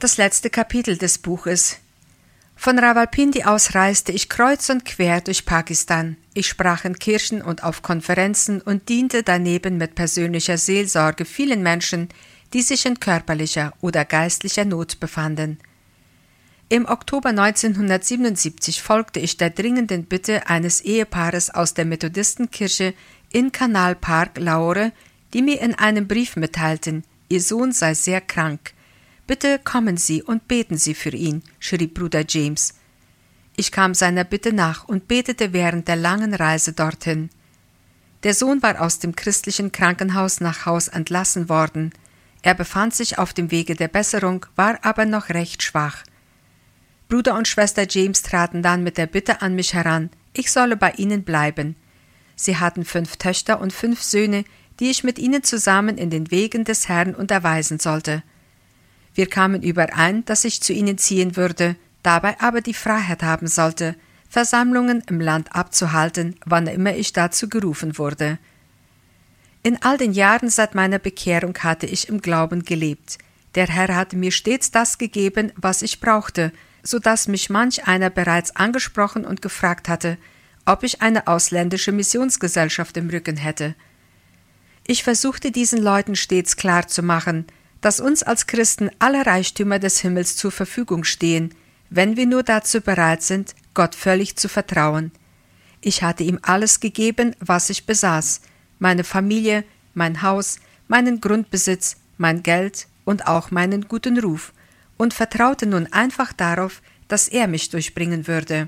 Das letzte Kapitel des Buches. Von Rawalpindi aus reiste ich kreuz und quer durch Pakistan. Ich sprach in Kirchen und auf Konferenzen und diente daneben mit persönlicher Seelsorge vielen Menschen, die sich in körperlicher oder geistlicher Not befanden. Im Oktober 1977 folgte ich der dringenden Bitte eines Ehepaares aus der Methodistenkirche in Canal Park, Lahore, die mir in einem Brief mitteilten, ihr Sohn sei sehr krank. »Bitte kommen Sie und beten Sie für ihn«, schrieb Bruder James. Ich kam seiner Bitte nach und betete während der langen Reise dorthin. Der Sohn war aus dem christlichen Krankenhaus nach Haus entlassen worden. Er befand sich auf dem Wege der Besserung, war aber noch recht schwach. Bruder und Schwester James traten dann mit der Bitte an mich heran, ich solle bei ihnen bleiben. Sie hatten 5 Töchter und 5 Söhne, die ich mit ihnen zusammen in den Wegen des Herrn unterweisen sollte. Wir kamen überein, dass ich zu ihnen ziehen würde, dabei aber die Freiheit haben sollte, Versammlungen im Land abzuhalten, wann immer ich dazu gerufen wurde. In all den Jahren seit meiner Bekehrung hatte ich im Glauben gelebt. Der Herr hatte mir stets das gegeben, was ich brauchte, so dass mich manch einer bereits angesprochen und gefragt hatte, ob ich eine ausländische Missionsgesellschaft im Rücken hätte. Ich versuchte diesen Leuten stets klar zu machen, dass uns als Christen alle Reichtümer des Himmels zur Verfügung stehen, wenn wir nur dazu bereit sind, Gott völlig zu vertrauen. Ich hatte ihm alles gegeben, was ich besaß, meine Familie, mein Haus, meinen Grundbesitz, mein Geld und auch meinen guten Ruf, und vertraute nun einfach darauf, dass er mich durchbringen würde.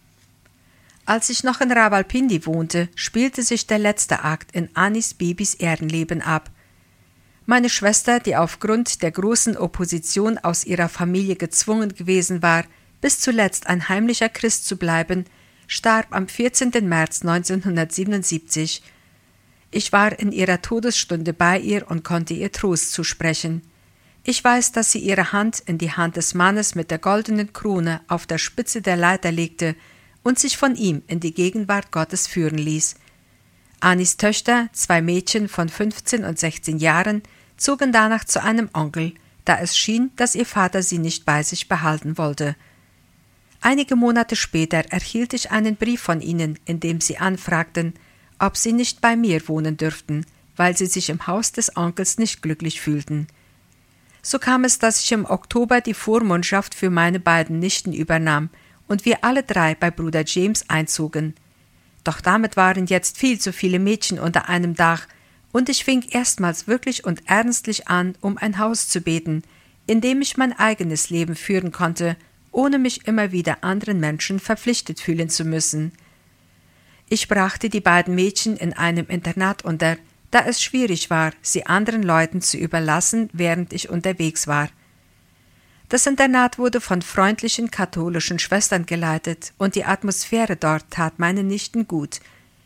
Als ich noch in Rawalpindi wohnte, spielte sich der letzte Akt in Anis Bibis Erdenleben ab. Meine Schwester, die aufgrund der großen Opposition aus ihrer Familie gezwungen gewesen war, bis zuletzt ein heimlicher Christ zu bleiben, starb am 14. März 1977. Ich war in ihrer Todesstunde bei ihr und konnte ihr Trost zusprechen. Ich weiß, dass sie ihre Hand in die Hand des Mannes mit der goldenen Krone auf der Spitze der Leiter legte und sich von ihm in die Gegenwart Gottes führen ließ. Anis Töchter, 2 Mädchen von 15 und 16 Jahren, zogen danach zu einem Onkel, da es schien, dass ihr Vater sie nicht bei sich behalten wollte. Einige Monate später erhielt ich einen Brief von ihnen, in dem sie anfragten, ob sie nicht bei mir wohnen dürften, weil sie sich im Haus des Onkels nicht glücklich fühlten. So kam es, dass ich im Oktober die Vormundschaft für meine beiden Nichten übernahm und wir alle 3 bei Bruder James einzogen. Doch damit waren jetzt viel zu viele Mädchen unter einem Dach, und ich fing erstmals wirklich und ernstlich an, um ein Haus zu beten, in dem ich mein eigenes Leben führen konnte, ohne mich immer wieder anderen Menschen verpflichtet fühlen zu müssen. Ich brachte die beiden Mädchen in einem Internat unter, da es schwierig war, sie anderen Leuten zu überlassen, während ich unterwegs war. Das Internat wurde von freundlichen katholischen Schwestern geleitet, und die Atmosphäre dort tat meinen Nichten gut.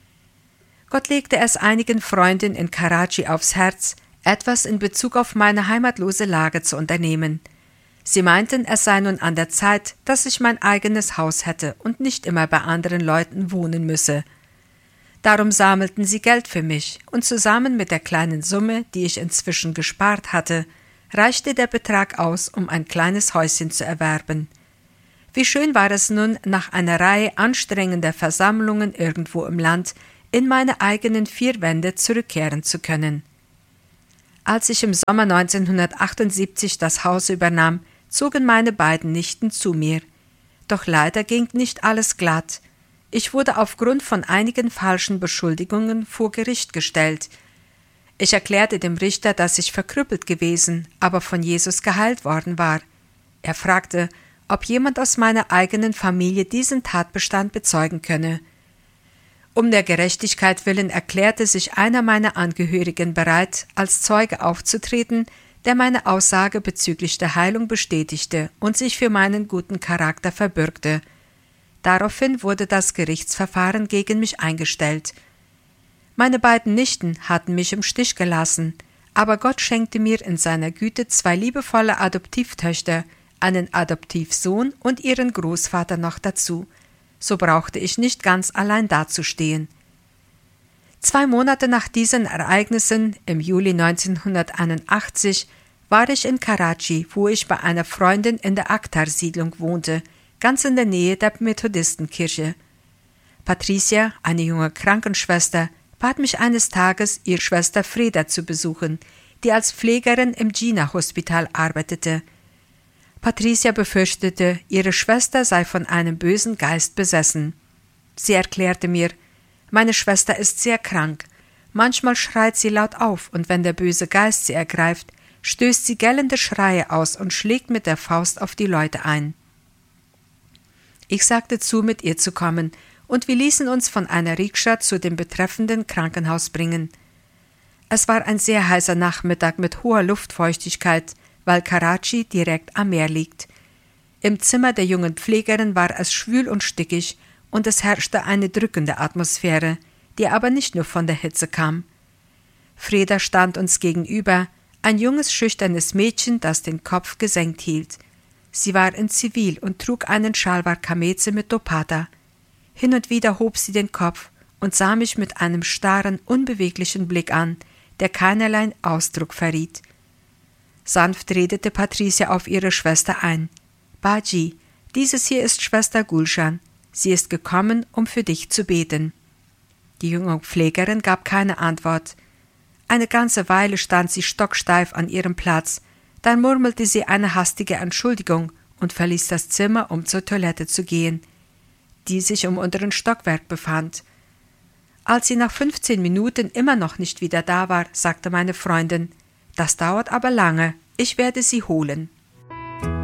Gott legte es einigen Freunden in Karachi aufs Herz, etwas in Bezug auf meine heimatlose Lage zu unternehmen. Sie meinten, es sei nun an der Zeit, dass ich mein eigenes Haus hätte und nicht immer bei anderen Leuten wohnen müsse. Darum sammelten sie Geld für mich, und zusammen mit der kleinen Summe, die ich inzwischen gespart hatte, reichte der Betrag aus, um ein kleines Häuschen zu erwerben. Wie schön war es nun, nach einer Reihe anstrengender Versammlungen irgendwo im Land in meine eigenen 4 Wände zurückkehren zu können. Als ich im Sommer 1978 das Haus übernahm, zogen meine beiden Nichten zu mir. Doch leider ging nicht alles glatt. Ich wurde aufgrund von einigen falschen Beschuldigungen vor Gericht gestellt. Ich erklärte dem Richter, dass ich verkrüppelt gewesen, aber von Jesus geheilt worden war. Er fragte, ob jemand aus meiner eigenen Familie diesen Tatbestand bezeugen könne. Um der Gerechtigkeit willen erklärte sich einer meiner Angehörigen bereit, als Zeuge aufzutreten, der meine Aussage bezüglich der Heilung bestätigte und sich für meinen guten Charakter verbürgte. Daraufhin wurde das Gerichtsverfahren gegen mich eingestellt. Meine beiden Nichten hatten mich im Stich gelassen, aber Gott schenkte mir in seiner Güte 2 liebevolle Adoptivtöchter, einen Adoptivsohn und ihren Großvater noch dazu. So brauchte ich nicht ganz allein dazustehen. 2 Monate nach diesen Ereignissen, im Juli 1981, war ich in Karachi, wo ich bei einer Freundin in der Akhtar-Siedlung wohnte, ganz in der Nähe der Methodistenkirche. Patricia, eine junge Krankenschwester, bat mich eines Tages, ihre Schwester Freda zu besuchen, die als Pflegerin im Jinnah-Hospital arbeitete. Patricia befürchtete, ihre Schwester sei von einem bösen Geist besessen. Sie erklärte mir, meine Schwester ist sehr krank. Manchmal schreit sie laut auf und wenn der böse Geist sie ergreift, stößt sie gellende Schreie aus und schlägt mit der Faust auf die Leute ein. Ich sagte zu, mit ihr zu kommen, und wir ließen uns von einer Rikscha zu dem betreffenden Krankenhaus bringen. Es war ein sehr heißer Nachmittag mit hoher Luftfeuchtigkeit, weil Karachi direkt am Meer liegt. Im Zimmer der jungen Pflegerin war es schwül und stickig und es herrschte eine drückende Atmosphäre, die aber nicht nur von der Hitze kam. Freda stand uns gegenüber, ein junges, schüchternes Mädchen, das den Kopf gesenkt hielt. Sie war in Zivil und trug einen Schalwar Kameze mit Dupatta. Hin und wieder hob sie den Kopf und sah mich mit einem starren, unbeweglichen Blick an, der keinerlei Ausdruck verriet. Sanft redete Patricia auf ihre Schwester ein. »Baji, dieses hier ist Schwester Gulshan. Sie ist gekommen, um für dich zu beten.« Die junge Pflegerin gab keine Antwort. Eine ganze Weile stand sie stocksteif an ihrem Platz, dann murmelte sie eine hastige Entschuldigung und verließ das Zimmer, um zur Toilette zu gehen, die sich im unteren Stockwerk befand. Als sie nach 15 Minuten immer noch nicht wieder da war, sagte meine Freundin, »Das dauert aber lange, ich werde sie holen.«